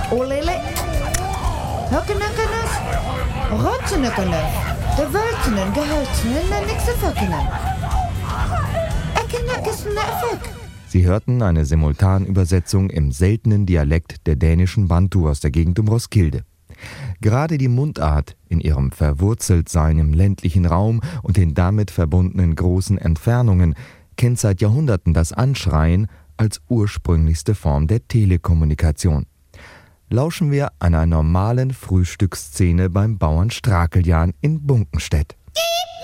Olele. Hokkenakkenes. Rotsenakkenes. De Wölzenen, Gehölzenen, nixe Föckenen. Eckenackesen Effek. Sie hörten eine Simultanübersetzung im seltenen Dialekt der dänischen Bantu aus der Gegend um Roskilde. Gerade die Mundart in ihrem Verwurzeltsein im ländlichen Raum und den damit verbundenen großen Entfernungen kennt seit Jahrhunderten das Anschreien als ursprünglichste Form der Telekommunikation. Lauschen wir einer normalen Frühstücksszene beim Bauern Strakeljan in Bunkenstedt.